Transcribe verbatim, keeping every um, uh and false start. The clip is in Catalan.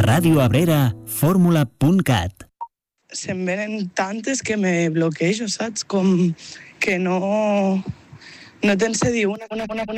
Ràdio Abrera, fórmula punt cat. Se'n venen tantes que me bloquejo, saps? Com que no... No te'n sé dir una, una, una, una